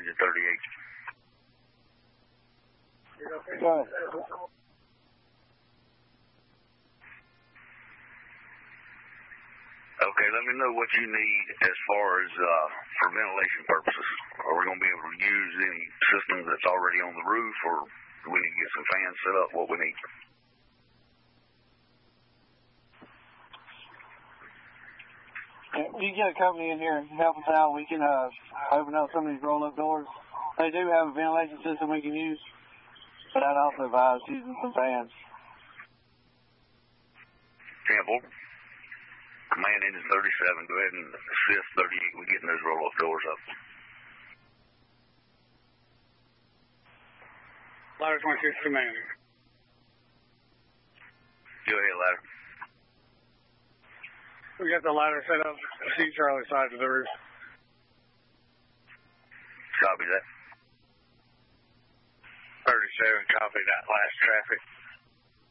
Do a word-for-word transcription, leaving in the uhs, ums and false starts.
engine thirty-eight. Go ahead. Okay, let me know what you need as far as uh, for ventilation purposes. Are we going to be able to use any system that's already on the roof, or do we need to get some fans set up? What we need? You get a company in here and help us out. We can uh, open up some of these roll-up doors. They do have a ventilation system we can use, but I'd also advise using some fans. Temple, Command Engine thirty-seven, go ahead and assist thirty-eight with getting those roll-up doors up. Ladder twenty-six, Command. Go ahead, Ladder. We got the ladder set up, C Charlie side of the roof. Copy that. thirty-seven, copy that last traffic.